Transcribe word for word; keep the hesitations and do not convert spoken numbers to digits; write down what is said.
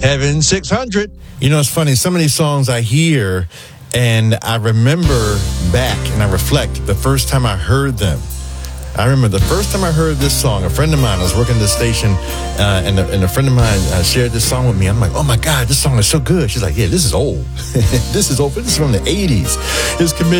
Heaven six hundred. You know, it's funny. Some of these songs I hear, and I remember back and I reflect the first time I heard them. I remember the first time I heard this song, a friend of mine, I was working at the station, uh, and, a, and a friend of mine uh, shared this song with me. I'm like, oh my God, this song is so good. She's like, yeah, this is old. This is old. This is from the eighties. It was commissioned